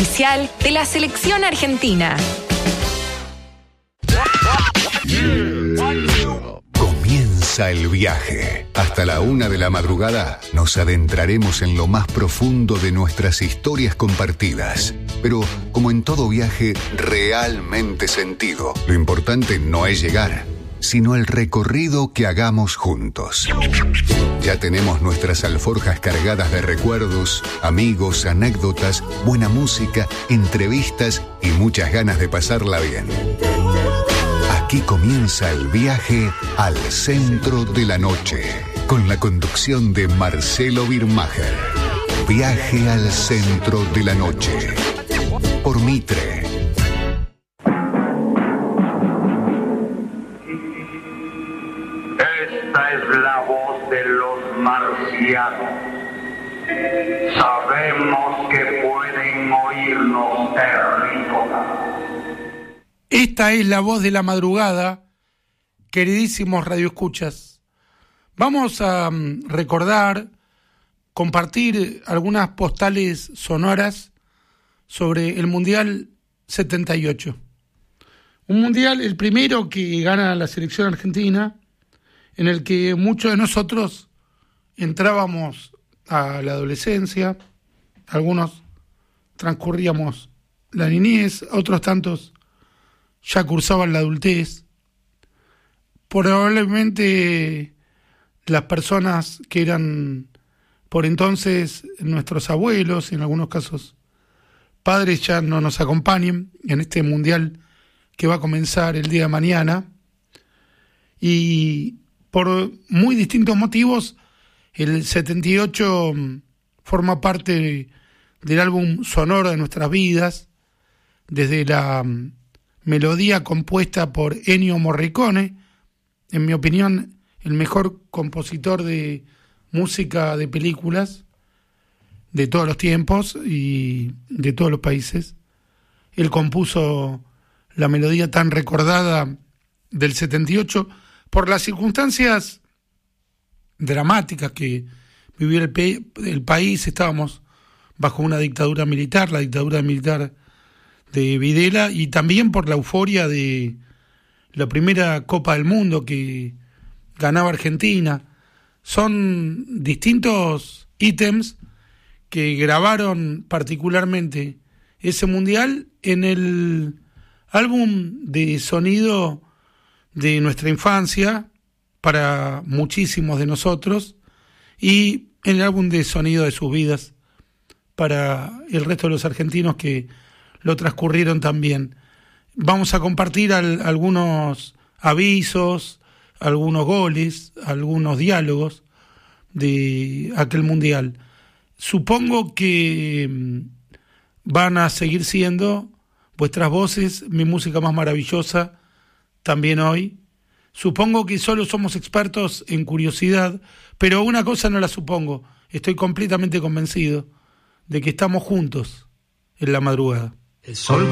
oficial de la selección argentina. Comienza el viaje. Hasta la 1 de la madrugada nos adentraremos en lo más profundo de nuestras historias compartidas. Pero, como en todo viaje, realmente sentido. Lo importante no es llegar, sino el recorrido que hagamos juntos. Ya tenemos nuestras alforjas cargadas de recuerdos, amigos, anécdotas, buena música, entrevistas y muchas ganas de pasarla bien. Aquí comienza el viaje al centro de la noche, con la conducción de Marcelo Birmacher. Viaje al centro de la noche, por Mitre. Esta es la voz de los marcianos. Sabemos que pueden oírnos terrícolas. Esta es la voz de la madrugada, queridísimos radioescuchas. Vamos a recordar, compartir algunas postales sonoras sobre el Mundial 78. Un Mundial, el primero que gana la selección argentina, en el que muchos de nosotros entrábamos a la adolescencia, algunos transcurríamos la niñez, otros tantos ya cursaban la adultez. Probablemente las personas que eran por entonces nuestros abuelos, en algunos casos padres, ya no nos acompañen en este mundial que va a comenzar el día de mañana. Y por muy distintos motivos, el 78 forma parte del álbum sonoro de nuestras vidas, desde la melodía compuesta por Ennio Morricone, en mi opinión, el mejor compositor de música de películas de todos los tiempos y de todos los países. Él compuso la melodía tan recordada del 78 por las circunstancias dramáticas que vivió el país. Estábamos bajo una dictadura militar, la dictadura militar de Videla, y también por la euforia de la primera Copa del Mundo que ganaba Argentina. Son distintos ítems que grabaron particularmente ese mundial en el álbum de sonido de nuestra infancia para muchísimos de nosotros, y en el álbum de sonido de sus vidas para el resto de los argentinos que lo transcurrieron también. Vamos a compartir algunos avisos, algunos goles, algunos diálogos de aquel mundial. Supongo que van a seguir siendo vuestras voces mi música más maravillosa también hoy. Supongo que solo somos expertos en curiosidad, pero una cosa no la supongo. Estoy completamente convencido de que estamos juntos en la madrugada. El sol